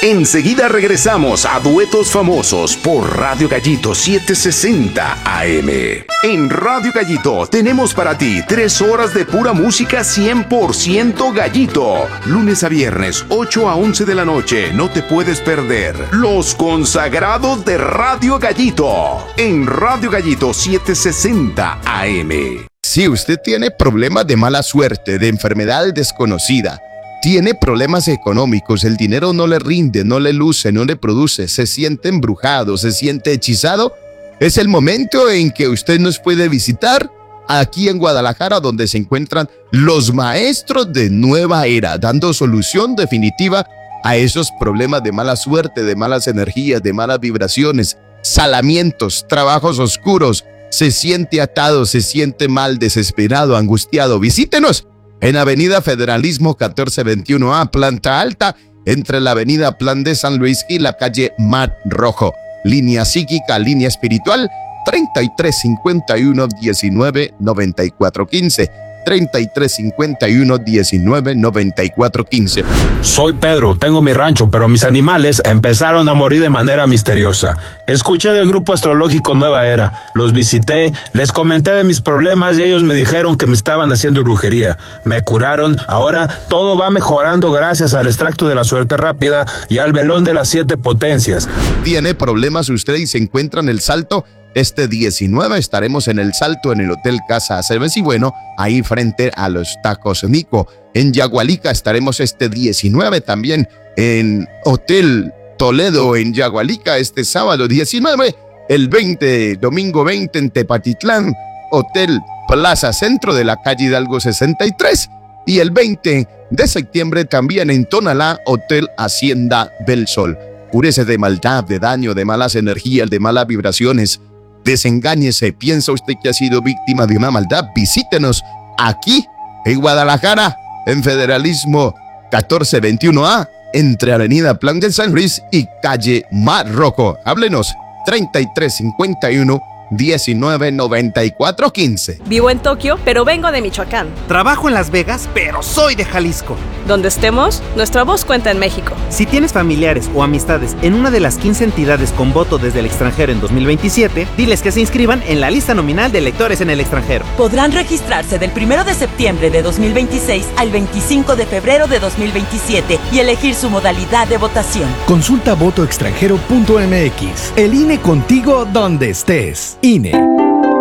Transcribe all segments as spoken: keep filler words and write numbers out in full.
Enseguida regresamos a Duetos Famosos por Radio Gallito setecientos sesenta A M. En Radio Gallito tenemos para ti tres horas de pura música cien por ciento gallito. Lunes a viernes, ocho a once de la noche. No te puedes perder Los Consagrados de Radio Gallito. En Radio Gallito setecientos sesenta A M. Si usted tiene problemas de mala suerte, de enfermedad desconocida, tiene problemas económicos, el dinero no le rinde, no le luce, no le produce, se siente embrujado, se siente hechizado, es el momento en que usted nos puede visitar aquí en Guadalajara, donde se encuentran los maestros de Nueva Era, dando solución definitiva a esos problemas de mala suerte, de malas energías, de malas vibraciones, salamientos, trabajos oscuros. Se siente atado, se siente mal, desesperado, angustiado. Visítenos en Avenida Federalismo catorce veintiuno A, planta alta, entre la Avenida Plan de San Luis y la calle Mar Rojo. Línea psíquica, línea espiritual, treinta y tres cincuenta y uno diecinueve noventa y cuatro quince. treinta y tres cincuenta y uno diecinueve noventa y cuatro quince. Soy Pedro, tengo mi rancho, pero mis animales empezaron a morir de manera misteriosa. Escuché del grupo astrológico Nueva Era, los visité, les comenté de mis problemas y ellos me dijeron que me estaban haciendo brujería. Me curaron, ahora todo va mejorando gracias al extracto de la suerte rápida y al velón de las siete potencias. ¿Tiene problemas usted y se encuentra en El Salto? Este diecinueve estaremos en El Salto, en el Hotel Casa Cerveza y Bueno, ahí frente a los Tacos Nico. En Yagualica estaremos este diecinueve también en Hotel Toledo en Yagualica este sábado diecinueve. El veinte, domingo veinte en Tepatitlán, Hotel Plaza Centro de la calle Hidalgo sesenta y tres. Y el veinte de septiembre también en Tonalá, Hotel Hacienda del Sol. Cúrese de maldad, de daño, de malas energías, de malas vibraciones. Desengáñese, piensa usted que ha sido víctima de una maldad, visítenos aquí en Guadalajara, en Federalismo catorce veintiuno A, entre Avenida Plan de San Luis y calle Mar Rojo. Háblenos, treinta y tres cincuenta y uno diecinueve noventa y cuatro quince. Vivo en Tokio, pero vengo de Michoacán. Trabajo en Las Vegas, pero soy de Jalisco. Donde estemos, nuestra voz cuenta en México. Si tienes familiares o amistades en una de las quince entidades con voto desde el extranjero en dos mil veintisiete, diles que se inscriban en la lista nominal de electores en el extranjero. Podrán registrarse del primero de septiembre de dos mil veintiséis al veinticinco de febrero de dos mil veintisiete y elegir su modalidad de votación. Consulta voto extranjero punto m x. El I N E contigo donde estés. I N E.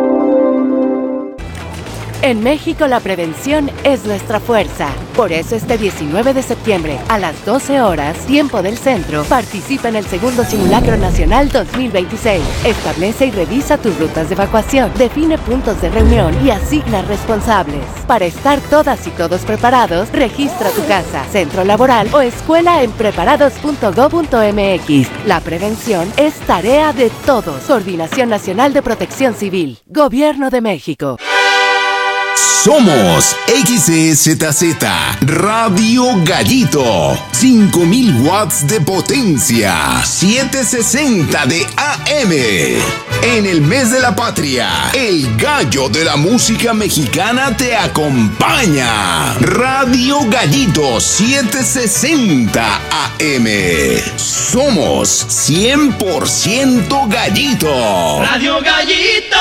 En México la prevención es nuestra fuerza. Por eso este diecinueve de septiembre a las doce horas, tiempo del centro, participa en el segundo Simulacro Nacional dos mil veintiséis. Establece y revisa tus rutas de evacuación, define puntos de reunión y asigna responsables. Para estar todas y todos preparados, registra tu casa, centro laboral o escuela en preparados punto gob punto m x. La prevención es tarea de todos. Coordinación Nacional de Protección Civil. Gobierno de México. Somos X E Z Z Radio Gallito, cinco mil watts de potencia, setecientos sesenta de A M. En el mes de la patria, el gallo de la música mexicana te acompaña. Radio Gallito setecientos sesenta A M. Somos cien por ciento gallito. Radio Gallito.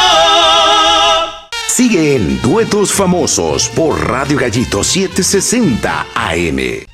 Sigue en Duetos Famosos por Radio Gallito setecientos sesenta A M.